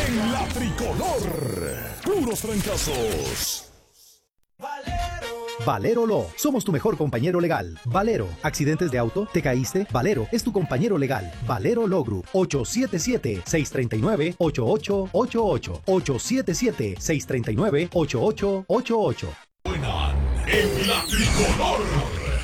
en la tricolor. Puros trancazos. Valero Law, somos tu mejor compañero legal. Valero, ¿accidentes de auto? ¿Te caíste? Valero es tu compañero legal. Valero Law Group, 877-639-8888. 877-639-8888. Suenan en la tricolor.